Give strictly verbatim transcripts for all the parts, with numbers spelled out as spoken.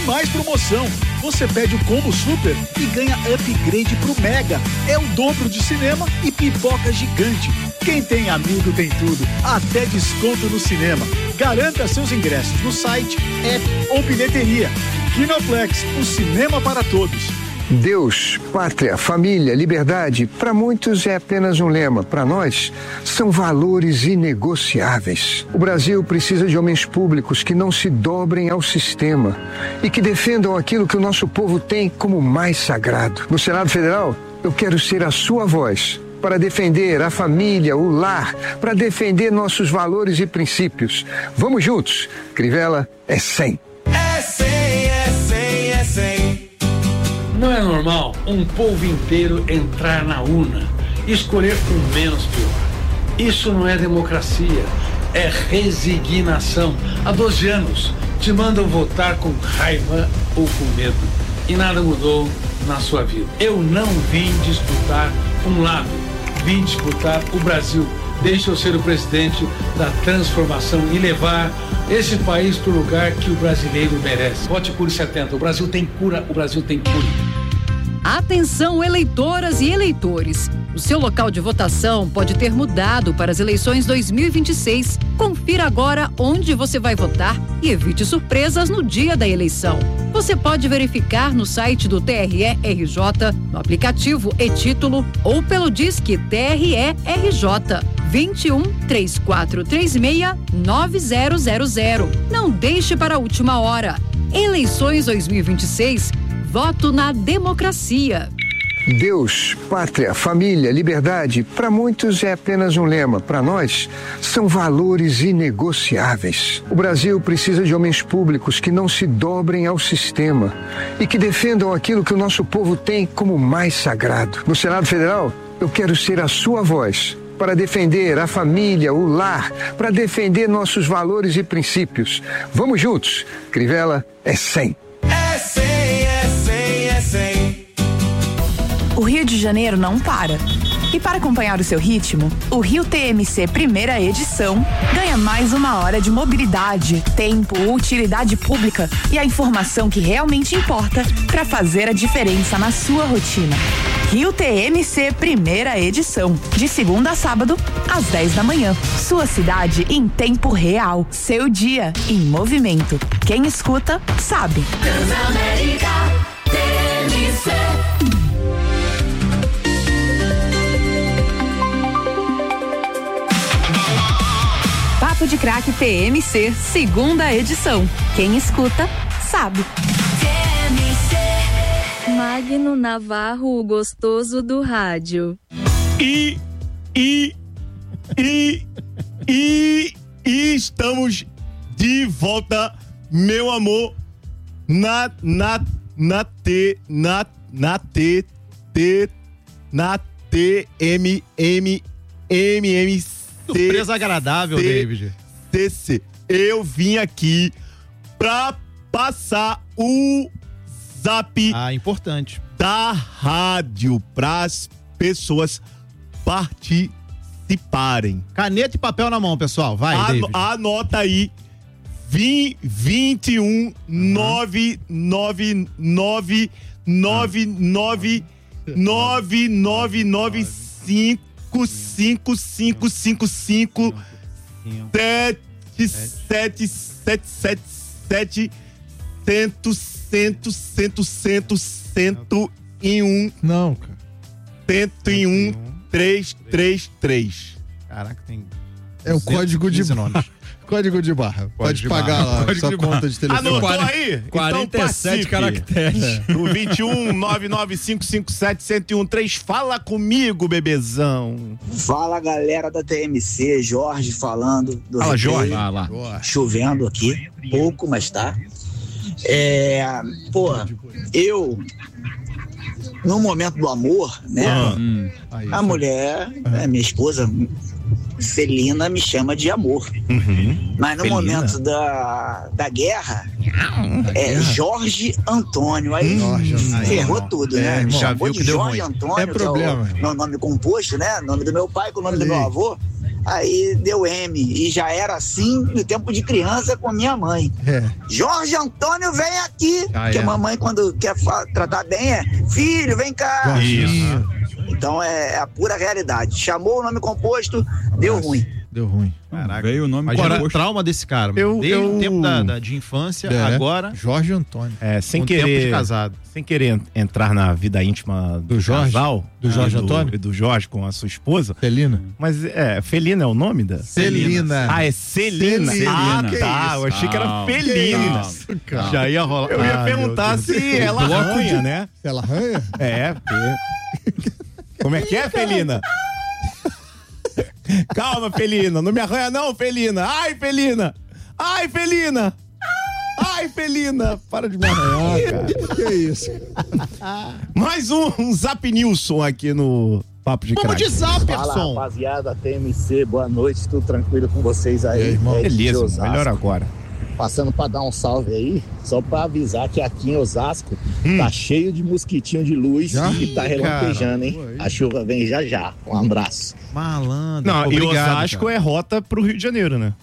Mais promoção. Você pede o combo super e ganha upgrade pro Mega. É o dobro de cinema e pipoca gigante. Quem tem amigo tem tudo, até desconto no cinema. Garanta seus ingressos no site, app ou bilheteria. Kinoplex, o cinema para todos. Deus, pátria, família, liberdade, para muitos é apenas um lema. Para nós, são valores inegociáveis. O Brasil precisa de homens públicos que não se dobrem ao sistema e que defendam aquilo que o nosso povo tem como mais sagrado. No Senado Federal, eu quero ser a sua voz para defender a família, o lar, para defender nossos valores e princípios. Vamos juntos. Crivella é cem. É cem, é cem, é cem. Não é normal um povo inteiro entrar na urna e escolher o menos pior. Isso não é democracia, é resignação. Há doze anos te mandam votar com raiva ou com medo e nada mudou na sua vida. Eu não vim disputar um lado, vim disputar o Brasil. Deixa eu ser o presidente da transformação e levar esse país para o lugar que o brasileiro merece. Vote Cure setenta. O Brasil tem cura, o Brasil tem cura. Atenção, eleitoras e eleitores. O seu local de votação pode ter mudado para as eleições dois mil e vinte e seis. Confira agora onde você vai votar e evite surpresas no dia da eleição. Você pode verificar no site do T R E R J, no aplicativo e-Título ou pelo Disque T R E R J vinte e um, três quatro três seis, nove zero zero zero. Não deixe para a última hora. Eleições dois mil e vinte e seis. Voto na democracia. Deus, pátria, família, liberdade, para muitos é apenas um lema. Para nós, são valores inegociáveis. O Brasil precisa de homens públicos que não se dobrem ao sistema e que defendam aquilo que o nosso povo tem como mais sagrado. No Senado Federal, eu quero ser a sua voz para defender a família, o lar, para defender nossos valores e princípios. Vamos juntos. Crivella é cem. É cem, é cem, é cem. O Rio de Janeiro não para. E para acompanhar o seu ritmo, o Rio T M C Primeira Edição ganha mais uma hora de mobilidade, tempo, utilidade pública e a informação que realmente importa para fazer a diferença na sua rotina. Rio T M C Primeira Edição, de segunda a sábado, às dez da manhã. Sua cidade em tempo real. Seu dia em movimento. Quem escuta, sabe. Transamérica T M C. Papo de Craque T M C, segunda edição. Quem escuta, sabe. Magno Navarro, o gostoso do rádio. E, e, e, e, e estamos de volta, meu amor, na, na, na T, na, na T, T, na T, M, M, M, M, C. Surpresa agradável, C, David. C, C. Eu vim aqui pra passar o Zap ah, importante. da rádio para as pessoas participarem. Caneta e papel na mão, pessoal. Vai, An- David. Anota aí. vinte e um, nove nove nove nove nove nove nove nove cinco cinco cinco cinco cinco sete sete sete sete sete cento, cento, cento, cento, cento e um. Não, cara. Cento e um, três, três, três. Caraca, tem. É o código de barra. Código de barra. Pode pagar lá a sua conta de telefone. Anotou aí? quarenta e sete então caracteres. É. No vinte e um, nove nove cinco cinco sete, um zero um três. Fala comigo, bebezão. Fala, galera da T M C. Jorge falando. Do Fala, Jorge. Vai lá. Chovendo aqui. Pouco, mas tá. É, pô, eu no momento do amor, né? Ah, hum. A mulher, né, minha esposa Celina, me chama de amor. Uhum. Mas no Celina. momento da, da guerra, é Jorge Antônio. Aí Jorge Antônio. ferrou tudo, né? É, Me já chamou viu de que deu Jorge ruim. Antônio, É que problema. é o meu nome composto, né? Nome do meu pai com o nome do meu avô. Aí deu M. E já era assim no tempo de criança com a minha mãe. É. Jorge Antônio, vem aqui. Ah, Porque é. a mamãe, quando quer fa- tratar bem, é filho, vem cá. Jorginho. Então é a pura realidade. Chamou o nome composto, deu ruim. Deu ruim. Caraca. Veio o nome Imagina composto. o trauma desse cara. Eu- Desde eu- o tempo da, da- de infância, É. agora, Jorge Antônio. É, sem um tempo querer. de casado. Sem querer en- entrar na vida íntima do, Do Jorge? casal. Do Jorge e Antônio? E do Jorge com a sua esposa. Celina. Mas é, Felina é o nome da? Celina. Ah, é Celina. Celina. Ah, Que tá. isso? Eu achei que era Calma. Felina. isso, cara? Já ia rolar. Eu ia Ah, perguntar meu Deus. se ela Bloco arranha, de- né? Ela arranha? É, porque... Como é que é, Felina? Calma, Felina. Não me arranha não, Felina. Ai, Felina. Ai, Felina. Ai, Felina. Para de me arranhar, cara. Que isso? Mais um, um Zap Nilson aqui no Papo de Vamos Crack. de zap, Fala, Epson. rapaziada, T M C, boa noite, tudo tranquilo com vocês aí? E aí, irmão? É, de Beleza, Osasco. melhor agora. Passando pra dar um salve aí, só pra avisar que aqui em Osasco tá cheio de mosquitinho de luz Já? e tá Ih, relampejando, cara. hein? A chuva vem já já. Um abraço. Malandro. Não, Obrigado, e Osasco cara. é rota pro Rio de Janeiro, né?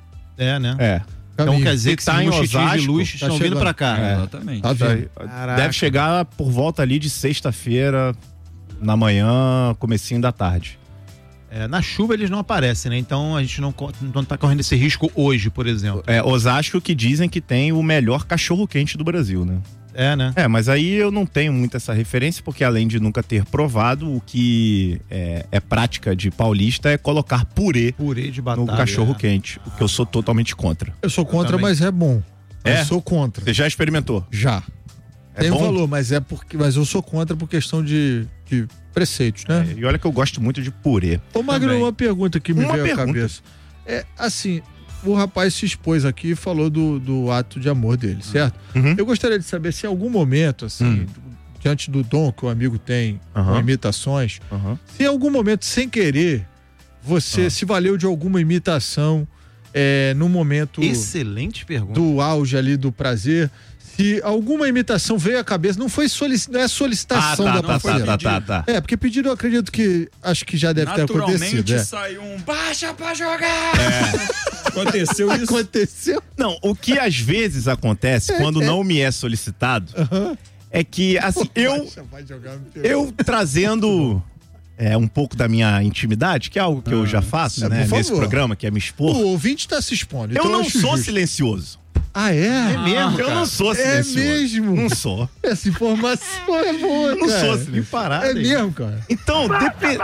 É, né? É. Então Caminho. quer dizer que Você que tá esses em mosquitinhos de Osasco, luz tá estão vindo chegando. pra cá. É. Exatamente. Tá vendo? Caraca. Deve chegar por volta ali de sexta-feira, na manhã, comecinho da tarde. É, na chuva eles não aparecem, né? Então a gente não, co- não tá correndo esse risco hoje, por exemplo. É, Osasco que dizem que tem o melhor cachorro-quente do Brasil, né? É, né? É, mas aí eu não tenho muito essa referência, porque além de nunca ter provado, o que é, é prática de paulista é colocar purê Purê de no batata. cachorro-quente, o que eu sou totalmente contra. Eu sou contra, também. mas é bom. É? Eu sou contra. Você já experimentou? Já. É Tem um bom? valor, mas é porque. Mas eu sou contra por questão de, de preceitos, né? E olha que eu gosto muito de purê. Ô, Magro, Também. uma pergunta que me Uma veio à pergunta. cabeça. É assim, o rapaz se expôs aqui e falou do, do ato de amor dele, certo? Uhum. Eu gostaria de saber se em algum momento, assim, Hum. diante do dom que o amigo tem Aham. com imitações, Uhum. se em algum momento, sem querer, você Ah. se valeu de alguma imitação é, no momento Excelente pergunta. do auge ali do prazer, se alguma imitação veio à cabeça, não foi solic... não é solicitação Ah, tá, da tá, parceira. tá, tá, tá, tá. É, porque pedido eu acredito que acho que já deve ter acontecido. Naturalmente É. saiu um baixa pra jogar. Aconteceu isso. Aconteceu. Não, o que às vezes acontece quando não me é solicitado é que, assim, eu, Baixa, vai jogar, me pegou. eu trazendo é, um pouco da minha intimidade, que é algo que eu já faço, É, né, por nesse favor. programa, que é me expor. O ouvinte tá se expondo. Eu então não acho sou justo. silencioso. Ah, é? É mesmo, eu não sou É silencioso. mesmo? Não sou. Essa informação é boa, Eu não cara. sou silencioso. É mesmo, cara. Então, depe...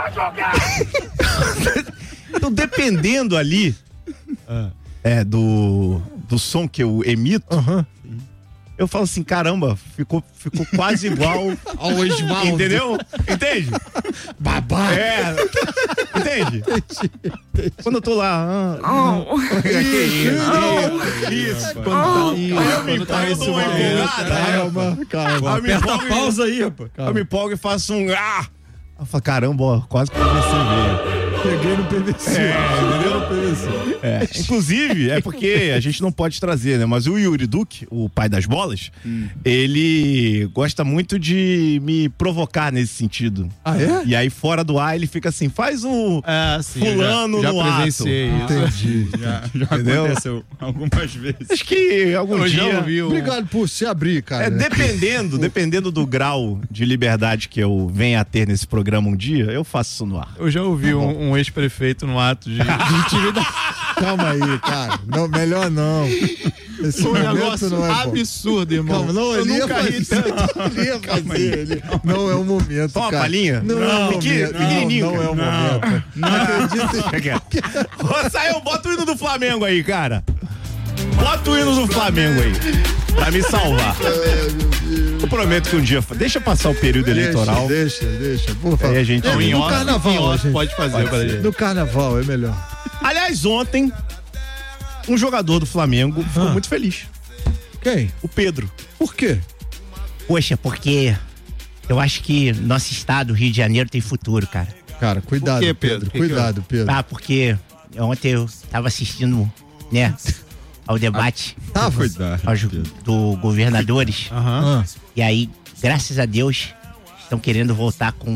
então, dependendo ali é, do, do som que eu emito, Aham. eu falo assim, caramba, ficou, ficou quase igual Ao Osvaldo. Entendeu? Entende? Babaca. É. Entende? Quando eu tô lá. Ah, que isso? Isso. Quando, aí eu me tá nesse empolgo, uma momento, empolgada. Calma, calma. Aí eu me Aperta a empolgo e- pausa aí, rapaz. Eu me empolgo e faço um. Ah! Eu falo, caramba, ó, quase que eu veio. Peguei no P V C. É, Peguei no P V C. É, inclusive, é porque a gente não pode trazer, né? Mas o Yuri Duque, o pai das bolas, Hum. ele gosta muito de me provocar nesse sentido. Ah, é? E aí, fora do ar, ele fica assim, faz um É, sim, fulano já, já no ato. presenciei isso. Entendi. Já, já Entendeu? aconteceu algumas vezes. Acho que algum Eu já dia... ouvi um- Obrigado por se abrir, cara. É, dependendo, dependendo do grau de liberdade que eu venha a ter nesse programa um dia, eu faço isso no ar. Eu já ouvi um, um ex-prefeito no ato de, de intimidade. Calma aí, cara. Não, melhor não. Esse Um momento negócio não é bom. absurdo, irmão. Calma, não, eu ele ia nunca ri fazer. tanto. Ele ia fazer. Ele... Não é o momento, Toma uma cara. palhinha? Não, é o Pequi- momento. pequenininho, Não, não é o momento. Não acredito. Ô, Saiu, bota o hino do Flamengo aí, cara. Bota o hino do Flamengo aí. Pra me salvar. Eu prometo que um dia. Deixa passar o período eleitoral. Deixa, deixa, deixa. Por favor. Aí a gente. É, em no off- carnaval, em off gente. pode fazer pra gente. No carnaval é melhor. Aliás, ontem, um jogador do Flamengo ficou muito feliz. Quem? O Pedro. Por quê? Poxa, porque eu acho que nosso estado, Rio de Janeiro, tem futuro, cara. Cara, cuidado, Por quê, Pedro. Pedro? Que Cuidado, Pedro. Ah, porque ontem eu tava assistindo, né, ao debate Tava? Cuidado. aos, do governadores. Aham. Ah, E aí, graças a Deus, estão querendo voltar com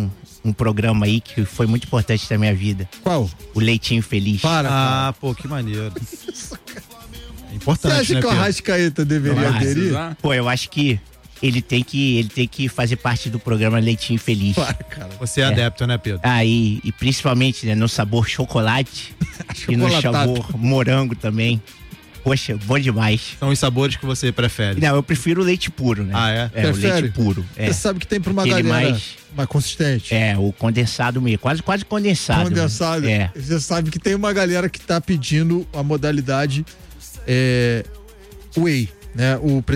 um programa aí que foi muito importante na minha vida. Qual? O Leitinho Feliz. Para, Ah, pô, que maneiro. É importante, Você acha né, que o Pedro? Arrascaeta deveria Ah, aderir? Pô, eu acho que ele tem que, ele tem que fazer parte do programa Leitinho Feliz. Para, cara. Você é adepto, né, Pedro? Ah, e, e principalmente, né, no sabor chocolate e no Chocolatado. sabor morango também. Poxa, bom demais. São os sabores que você prefere. Não, eu prefiro o leite puro, né? Ah, é? É, o Prefere? leite puro. É. Você sabe que tem pra uma Aquele galera mais- mais consistente. É, o condensado mesmo. Quase, quase condensado. Condensado. É. Você sabe que tem uma galera que tá pedindo a modalidade é, whey, né? O